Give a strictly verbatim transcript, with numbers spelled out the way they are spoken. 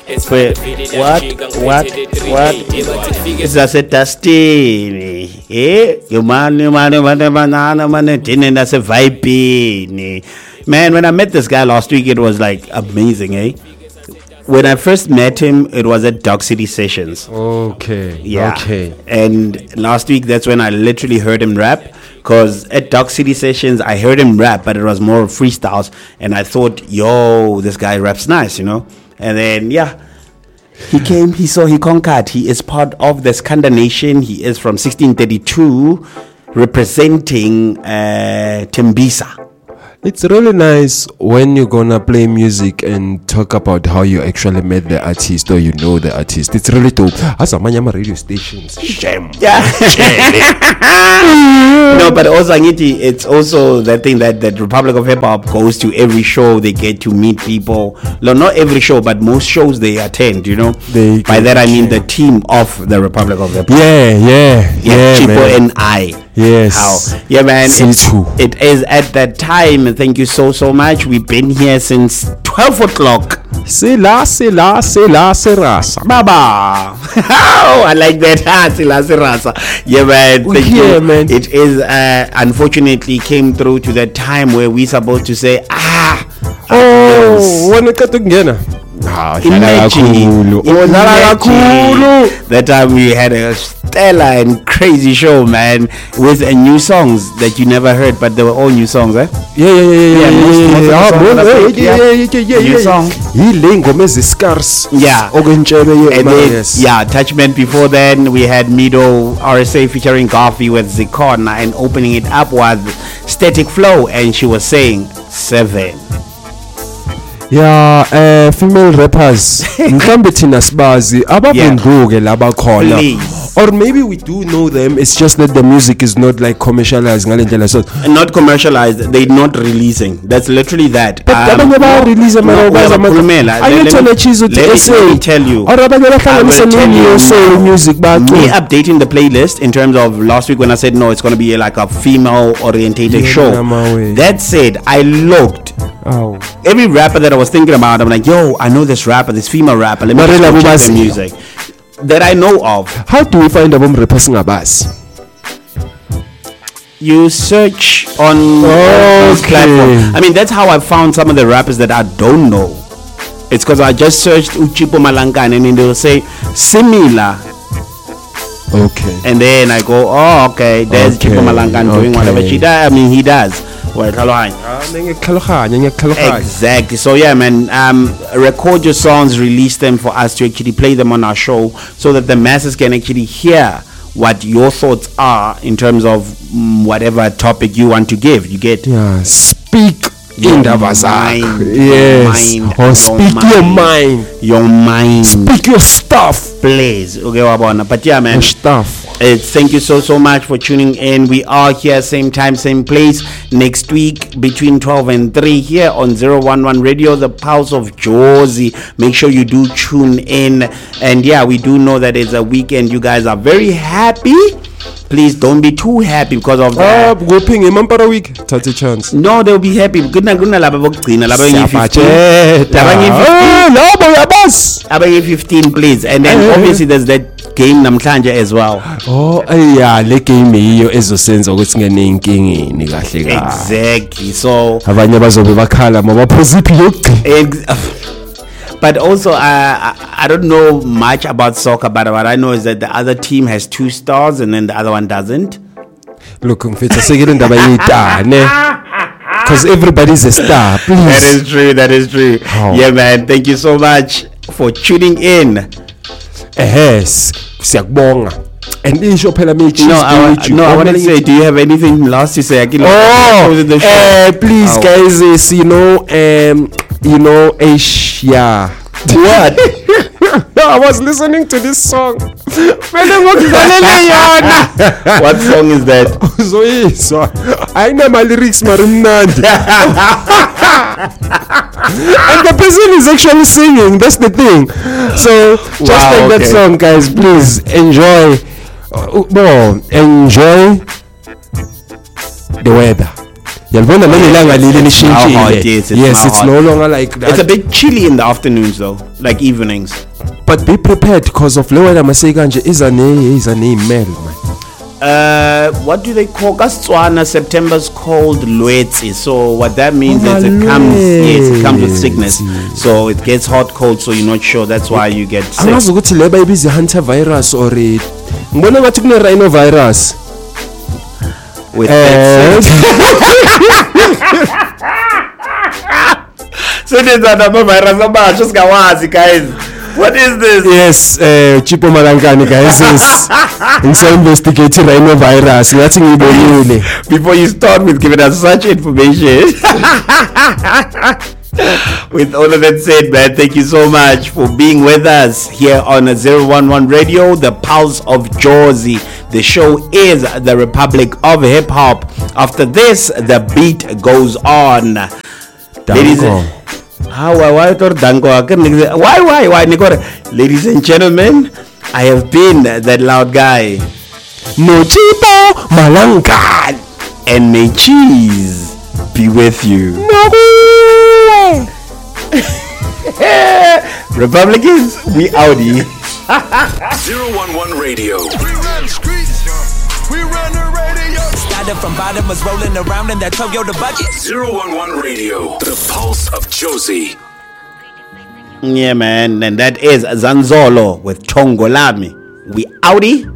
Wait, what? What? What? It's a destiny. Eh? You man, you man, you man, you man, you man, and that's a vibe. Man, when I met this guy last week, it was like amazing, eh? When I first met him, it was at Dog City Sessions. Okay. Yeah. Okay. And last week, that's when I literally heard him rap. Because at Dog City Sessions, I heard him rap, but it was more freestyles. And I thought, yo, this guy raps nice, you know? And then, yeah, he came, he saw, he conquered. He is part of the Skanda Nation. He is from sixteen thirty-two, representing uh, Tembisa. It's really nice when you're gonna play music and talk about how you actually met the artist or you know the artist. It's really dope. As a Manyama radio stations, shame. Yeah. No, but also Angiti, it's also that thing that the Republic of Hip Hop goes to every show. They get to meet people. No, not every show, but most shows they attend. You know, they by that I mean the team of the Republic of Hip Hop. Yeah, yeah, yeah, yeah Chipo man. and I. Yes. How? Yeah, man. It's, it is at that time. Thank you so, so much. We've been here since twelve o'clock. Sila, sila, sila, sirasa. Baba. Oh, I like that. Ah, sila, sirasa. Yeah, man. Thank yeah, you. man. It is, uh, unfortunately, came through to that time where we're supposed to say, ah. Oh, when it got together. Ah, imagine, imagine that time we had a stellar and crazy show, man, with uh, new songs that you never heard, but they were all new songs, eh? Yeah, yeah, yeah, yeah, yeah, yeah, yeah, yeah, yeah, new song. Yeah, and then, yeah, Attachment. Before then, we had Mido R S A featuring Garfi with Zikon, and opening it up was Static Flow, and she was saying seven. Yeah, uh, female rappers mhlambe thina sibazi ababunduke labakhona, or maybe we do know them. It's just that the music is not like commercialized ngale ndlela, so not commercialized, they not releasing. That's literally that. But abanye ba release mara bazama ayithola chizo to let me tell you, or abanye bahlanganisa nini soul music ba me updating the playlist in terms of last week when I said no, it's going to be like a female orientated yeah, show. That said, I looked oh every rapper that I was thinking about, I'm like, yo, I know this rapper, this female rapper. Let me just go check the music that I know of. How do we find a woman rapping a bass? You search on oh, okay. platform. I mean, that's how I found some of the rappers that I don't know. It's because I just searched Uchipo Malankan and then they'll say similar. Okay. And then I go, oh, okay, there's okay. Chipo Malankan doing okay. whatever she does. I mean, he does. Exactly. So yeah, man, um, record your songs, release them for us to actually play them on our show, so that the masses can actually hear what your thoughts are in terms of mm, whatever topic you want to give. You get yeah. Speak your in the mind, yes, your mind, or your speak mind, your mind, your mind. Speak your stuff, please. Okay, Wabona. But yeah, man, your stuff. Uh, thank you so so much for tuning in. We are here same time, same place next week between twelve and three here on zero one one Radio, the Pulse of Jozi. Make sure you do tune in. And yeah, we do know that it's a weekend. You guys are very happy. Please don't be too happy because of that. Uh, go ping him for a week. Take a chance. No, they'll be happy. Good night, good night. Laba bokcina. Laba fifteen, please. And then obviously there's that game namhlanje as well. Oh, yeah, le game iyo ezosenza ukuthi ngene inkingeni kahle kahle. Exactly. So abanye bazobe bakhala ngoba phosiphi yokugcina. But also, uh, I, I don't know much about soccer, but what I know is that the other team has two stars and then the other one doesn't. Look, because everybody's a star, please. That is true, that is true. Oh. Yeah, man, thank you so much for tuning in. Yes, siyakubonga. And this phela me no, I, no, I want to say, do you have anything last to say? I can oh, the show. Uh, please, oh. guys, uh, you know, um, you know, Asia. What? No, I was listening to this song. What song is that? So I know my lyrics, Marimnandi. And the person is actually singing. That's the thing. So just wow, like okay. that song, guys. Please enjoy. Uh, no, enjoy the weather. Yalibona nelanga leli lishintshile. Yes, it's, yes, it's no longer like that. It's a bit chilly in the afternoons though, like evenings. But be prepared because of lower Maseganje is a name, is a name man. Uh, what do they call Kastswana? September's called Lwetsi. So what that means oh, is it comes, yes, it comes with sickness. So it gets hot, cold. So you're not sure. That's why you get sick. I'm not to label busy hunter virus or it. Mbona ngathi kune rhinovirus. With that so there's another virus about just gawazi guys. What is this? Yes, uh, Chipo Malangani guys is inside investigating rhinovirus. Before you start with giving us such information. With all of that said, man, thank you so much for being with us here on zero one one Radio, the Pulse of Jozi. The show is the Republic of Hip Hop. After this, the beat goes on. Ladies and How, why, why, why, why, why, ladies and gentlemen, I have been that loud guy. No Chipo Malangan. And may cheese be with you. No. Republicans, we outie. zero one one Radio. We run the streets. We run the radio. Started from bottom, was rolling around in that Toyota budget. zero one one Radio, the Pulse of Jozi. Yeah, man, and that is Zanzolo with Chongolami. We outie.